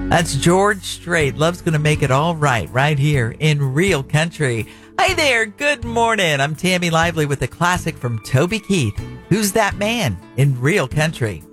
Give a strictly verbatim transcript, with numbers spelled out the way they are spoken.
That's George Strait. Love's going to make it all right, right here in Real Country. Hi there. Good morning. I'm Tammy Lively with a classic from Toby Keith. Who's That Man in Real Country?